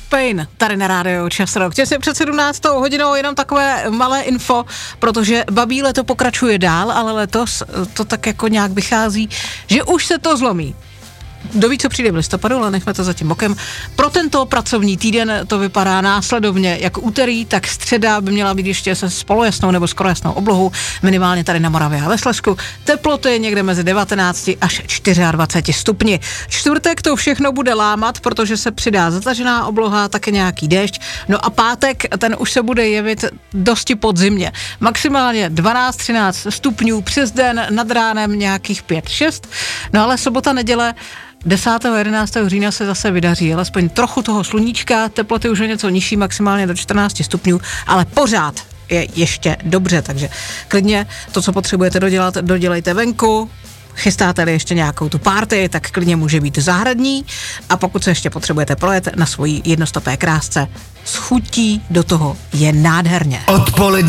Pain, tady na rádiu Čas Rock. Těsně před 17. hodinou jenom takové malé info, protože babí leto pokračuje dál, ale letos to tak jako nějak vychází, že už se to zlomí. Kdo ví, co přijde v listopadu, ale nechme to zatím bokem. Pro tento pracovní týden to vypadá následovně. Jak úterý, tak středa by měla být ještě se polojasnou nebo skoro jasnou oblohou, minimálně tady na Moravě a ve Slezsku. Teploty někde mezi 19 až 24 stupni. Čtvrtek to všechno bude lámat, protože se přidá zatažená obloha, také nějaký déšť. No a pátek, ten už se bude jevit dosti podzimně. Maximálně 12-13 stupňů přes den, nad ránem nějakých 5-6. No ale sobota, neděle 10. a 11. října se zase vydaří, alespoň trochu toho sluníčka, teploty už je něco nižší, maximálně do 14 stupňů, ale pořád je ještě dobře, takže klidně to, co potřebujete dodělat, dodělejte venku. Chystáte-li ještě nějakou tu party, tak klidně může být zahradní, a pokud se ještě potřebujete projet na svojí jednostopé krásce, s chutí do toho je nádherně. Odpolední